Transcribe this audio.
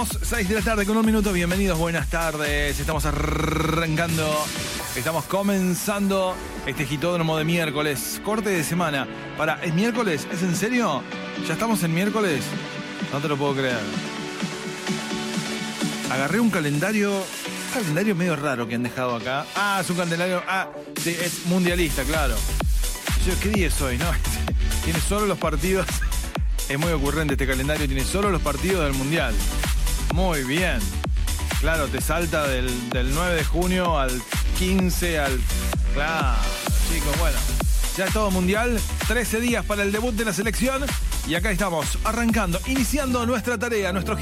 6 de la tarde con 1 minuto, bienvenidos, buenas tardes. Estamos arrancando, estamos comenzando este Gitódromo de miércoles, corte de semana. ¿Es miércoles? ¿Es en serio? ¿Ya estamos en miércoles? No te lo puedo creer. Agarré un calendario medio raro que han dejado acá. Es un calendario, sí, es mundialista, claro. ¿Qué día es hoy, no? Tiene solo los partidos, es muy ocurrente este calendario, tiene solo los partidos del mundial. Muy bien. Claro, te salta del 9 de junio al 15, Claro, chicos, bueno. Ya es todo mundial, 13 días para el debut de la selección. Y acá estamos, arrancando, iniciando nuestra tarea, nuestro